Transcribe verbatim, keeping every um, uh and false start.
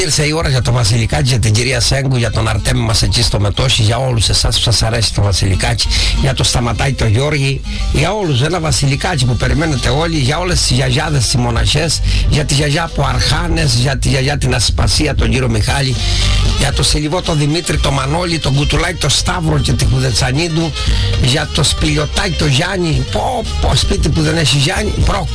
ήρθε η ώρα για το Βασιλικάκι, για την κυρία Σέγκου, για τον Αρτέμι μας εκεί στο Μετώσι, για όλους εσάς που σας αρέσει το Βασιλικάκι, για το Σταματάκι το Γιώργη, για όλους ένα Βασιλικάκι που περιμένετε όλοι, για όλες τις γιαγιάδες τις μοναχές, για τη γιαγιά από Αρχάνες, για τη γιαγιά την Ασπασία, τον κύριο Μιχάλη, για το Σιλιβό τον Δημήτρη, τον Μανώλη, τον Κουτουλάκη, τον Σταύρο και τη Χουδετσανίδου, για το Σπηλιωτάκι, τον Γιάννη, πω πω σπίτι που δεν έχει Γιάννη, Πρόκο.